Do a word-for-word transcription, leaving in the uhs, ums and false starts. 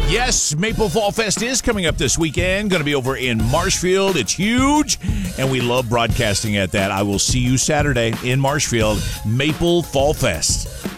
Yes, Maple Fall Fest is coming up this weekend. Going to be over in Marshfield. It's huge, and we love broadcasting at that. I will see you Saturday in Marshfield, Maple Fall Fest.